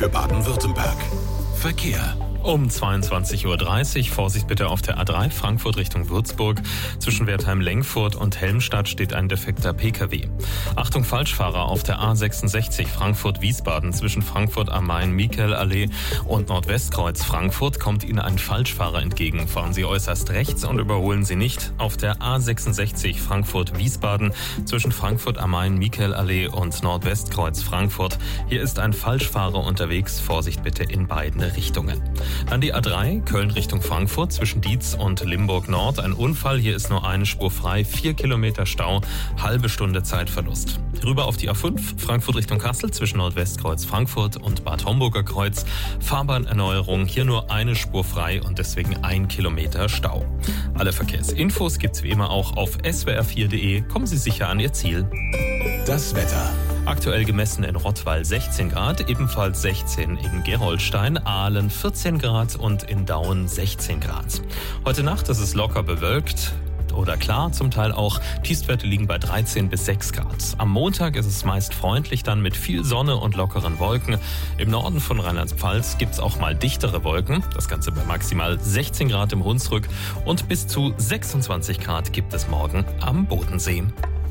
für Baden-Württemberg. Verkehr. Um 22.30 Uhr. Vorsicht bitte auf der A3 Frankfurt Richtung Würzburg. Zwischen Wertheim-Lengfurt und Helmstadt steht ein defekter Pkw. Achtung Falschfahrer auf der A66 Frankfurt-Wiesbaden. Zwischen Frankfurt am Main, Michaelallee und Nordwestkreuz Frankfurt kommt Ihnen ein Falschfahrer entgegen. Fahren Sie äußerst rechts und überholen Sie nicht. Auf der A66 Frankfurt-Wiesbaden zwischen Frankfurt am Main, Michaelallee und Nordwestkreuz Frankfurt. Hier ist ein Falschfahrer unterwegs. Vorsicht bitte in beiden Richtungen. Dann die A3, Köln Richtung Frankfurt, zwischen Dietz und Limburg Nord. Ein Unfall, hier ist nur eine Spur frei, 4 Kilometer Stau, halbe Stunde Zeitverlust. Rüber auf die A5, Frankfurt Richtung Kassel, zwischen Nordwestkreuz Frankfurt und Bad Homburger Kreuz. Fahrbahnerneuerung, hier nur eine Spur frei und deswegen 1 Kilometer Stau. Alle Verkehrsinfos gibt's wie immer auch auf swr4.de. Kommen Sie sicher an Ihr Ziel. Das Wetter. Aktuell gemessen in Rottweil 16 Grad, ebenfalls 16 in Gerolstein, Aalen 14 Grad und in Dauen 16 Grad. Heute Nacht ist es locker bewölkt oder klar, zum Teil auch. Tiefstwerte liegen bei 13 bis 6 Grad. Am Montag ist es meist freundlich, dann mit viel Sonne und lockeren Wolken. Im Norden von Rheinland-Pfalz gibt es auch mal dichtere Wolken. Das Ganze bei maximal 16 Grad im Hunsrück und bis zu 26 Grad gibt es morgen am Bodensee.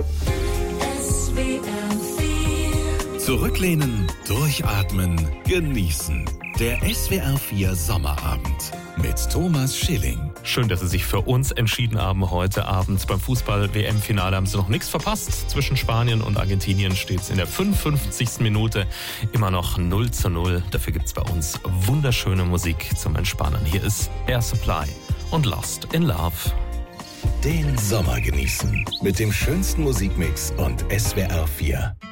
Zurücklehnen, durchatmen, genießen. Der SWR4 Sommerabend mit Thomas Schilling. Schön, dass Sie sich für uns entschieden haben heute Abend. Beim Fußball-WM-Finale haben Sie noch nichts verpasst. Zwischen Spanien und Argentinien steht es in der 55. Minute immer noch 0:0. Dafür gibt es bei uns wunderschöne Musik zum Entspannen. Hier ist Air Supply und Lost in Love. Den Sommer genießen mit dem schönsten Musikmix und SWR4.